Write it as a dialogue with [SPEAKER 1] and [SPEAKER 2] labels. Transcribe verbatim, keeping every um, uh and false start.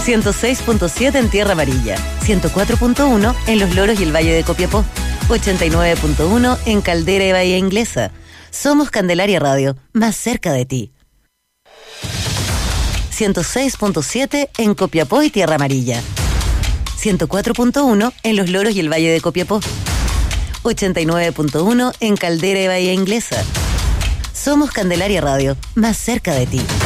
[SPEAKER 1] ciento seis punto siete en Tierra Amarilla, ciento cuatro punto uno en Los Loros y el Valle de Copiapó, ochenta y nueve punto uno en Caldera y Bahía Inglesa. Somos Candelaria Radio, más cerca de ti. ciento seis punto siete en Copiapó y Tierra Amarilla, ciento cuatro punto uno en Los Loros y el Valle de Copiapó, ochenta y nueve punto uno en Caldera y Bahía Inglesa. Somos Candelaria Radio, más cerca de ti.